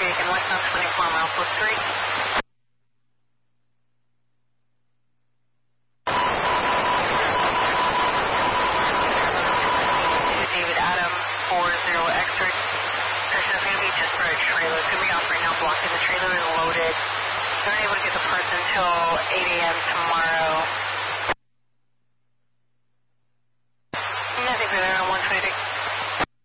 Creek and west on 24 miles plus 3. David Adam, 40 X-ray. There's going to be just for a trailer. It's going to be off right now, blocking the trailer is loaded. They're not able to get the parts until 8 a.m. tomorrow.